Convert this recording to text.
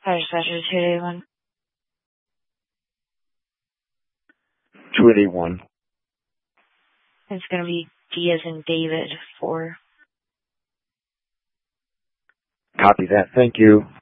Dispatcher 281. 281. It's going to be D as in David 4. Copy that. Thank you.